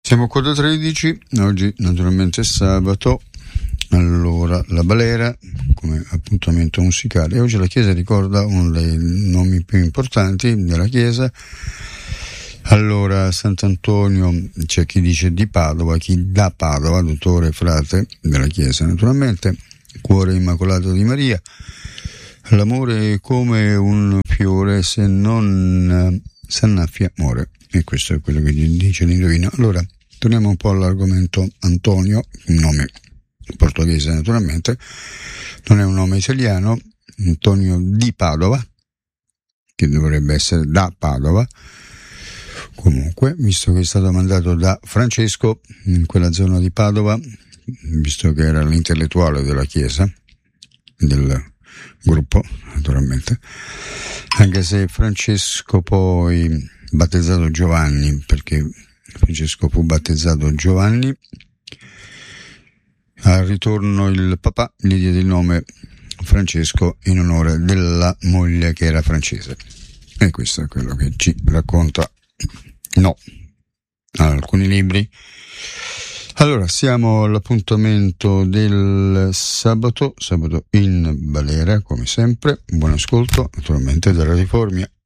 Siamo qua da 13, oggi naturalmente è sabato, allora la balera come appuntamento musicale. E oggi la chiesa ricorda uno dei nomi più importanti della chiesa. Allora, Sant'Antonio, c'è chi dice di Padova, chi da Padova, dottore frate della chiesa naturalmente, cuore immacolato di Maria. L'amore è come un fiore, se non s'annaffia muore. E questo è quello che dice l'indovino. Allora, torniamo un po' all'argomento Antonio, un nome portoghese naturalmente, non è un nome italiano, Antonio di Padova, che dovrebbe essere da Padova, comunque, visto che è stato mandato da Francesco in quella zona di Padova, visto che era l'intellettuale della chiesa, del gruppo naturalmente, anche se Francesco poi battezzato Giovanni, perché Francesco fu battezzato Giovanni, al ritorno il papà gli diede il nome Francesco in onore della moglie che era francese, e questo è quello che ci racconta alcuni libri. Allora, siamo all'appuntamento del sabato in balera, come sempre. Buon ascolto, naturalmente, dalla Riformia.